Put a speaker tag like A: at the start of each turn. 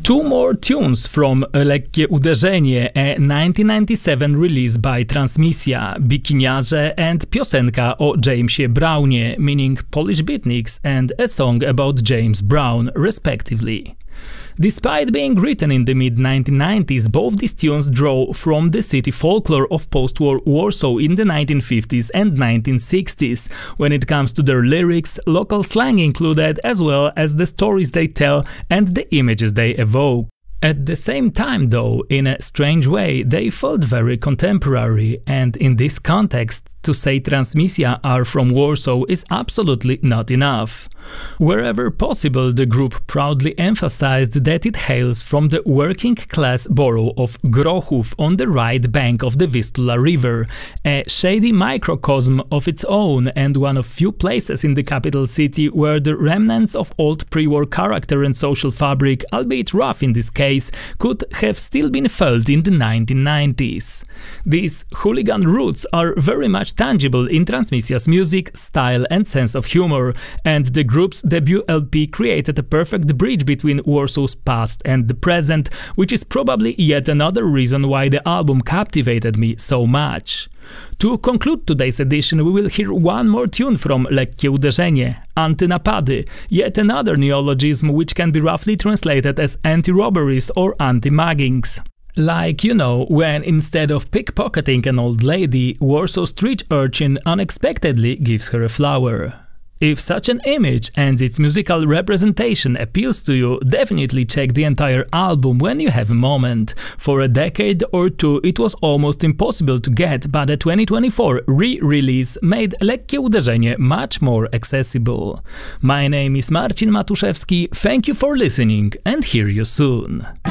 A: Two more tunes from Lekkie Uderzenie, a 1997 release by Transmisja, Bikiniarze and piosenka o Jamesie Brownie, meaning Polish Beatniks, and a song about James Brown, respectively. Despite being written in the mid-1990s, both these tunes draw from the city folklore of post-war Warsaw in the 1950s and 1960s, when it comes to their lyrics, local slang included, as well as the stories they tell and the images they evoke. At the same time, though, in a strange way, they felt very contemporary, and in this context, to say Transmisja are from Warsaw is absolutely not enough. Wherever possible, the group proudly emphasized that it hails from the working-class borough of Grochów on the right bank of the Vistula River, a shady microcosm of its own and one of few places in the capital city where the remnants of old pre-war character and social fabric, albeit rough in this case, could have still been felt in the 1990s. These hooligan roots are very much tangible in Transmisja's music, style and sense of humor, and the group's debut LP created a perfect bridge between Warsaw's past and the present, which is probably yet another reason why the album captivated me so much. To conclude today's edition, we will hear one more tune from Lekkie Uderzenie, Antynapady, yet another neologism which can be roughly translated as anti-robberies or anti-muggings. Like, you know, when instead of pickpocketing an old lady, Warsaw street urchin unexpectedly gives her a flower. If such an image and its musical representation appeals to you, definitely check the entire album when you have a moment. For a decade or two it was almost impossible to get, but a 2024 re-release made Lekkie Uderzenie much more accessible. My name is Marcin Matuszewski, thank you for listening and hear you soon.